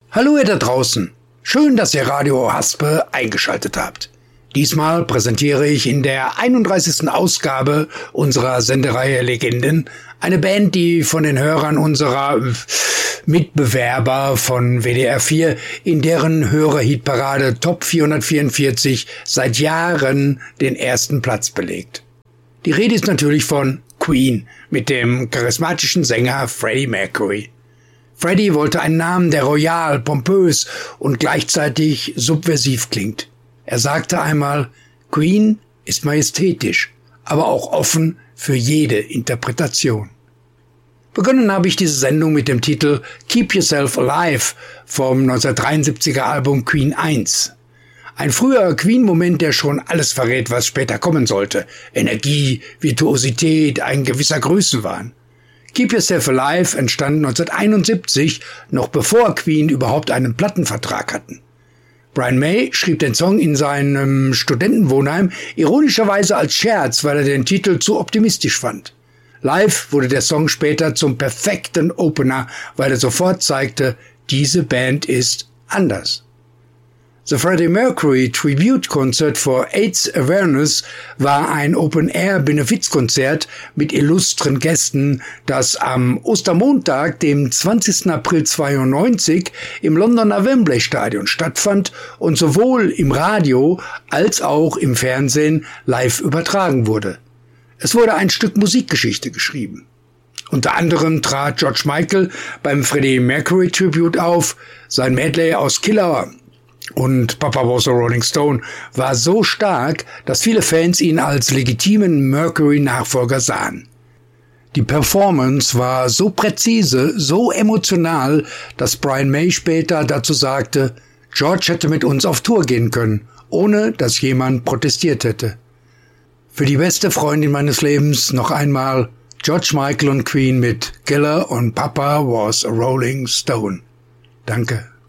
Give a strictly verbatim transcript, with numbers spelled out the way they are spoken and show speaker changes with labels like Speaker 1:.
Speaker 1: Hallo ihr da draußen. Schön, dass ihr Radio Haspe eingeschaltet habt. Diesmal präsentiere ich in der einunddreißigsten Ausgabe unserer Sendereihe Legenden eine Band, die von den Hörern unserer Mitbewerber von W D R vier in deren Hörerhitparade Top vierhundertvierundvierzig seit Jahren den ersten Platz belegt. Die Rede ist natürlich von Queen mit dem charismatischen Sänger Freddie Mercury. Freddie wollte einen Namen, der royal, pompös und gleichzeitig subversiv klingt. Er sagte einmal, Queen ist majestätisch, aber auch offen für jede Interpretation. Begonnen habe ich diese Sendung mit dem Titel Keep Yourself Alive vom neunzehnhundertdreiundsiebziger Album Queen eins. Ein früher Queen-Moment, der schon alles verrät, was später kommen sollte. Energie, Virtuosität, ein gewisser Größenwahn. Keep Yourself Alive entstand neunzehnhunderteinundsiebzig, noch bevor Queen überhaupt einen Plattenvertrag hatten. Brian May schrieb den Song in seinem Studentenwohnheim ironischerweise als Scherz, weil er den Titel zu optimistisch fand. Live wurde der Song später zum perfekten Opener, weil er sofort zeigte, diese Band ist anders. The Freddie Mercury Tribute Concert for AIDS Awareness war ein Open-Air-Benefizkonzert mit illustren Gästen, das am Ostermontag, dem zwanzigsten April zweiundneunzig, im Londoner Wembley Stadion stattfand und sowohl im Radio als auch im Fernsehen live übertragen wurde. Es wurde ein Stück Musikgeschichte geschrieben. Unter anderem trat George Michael beim Freddie Mercury Tribute auf. Sein Medley aus Killer und Papa Was a Rolling Stone war so stark, dass viele Fans ihn als legitimen Mercury-Nachfolger sahen. Die Performance war so präzise, so emotional, dass Brian May später dazu sagte, George hätte mit uns auf Tour gehen können, ohne dass jemand protestiert hätte. Für die beste Freundin meines Lebens noch einmal George Michael und Queen mit Killer und Papa Was a Rolling Stone. Danke.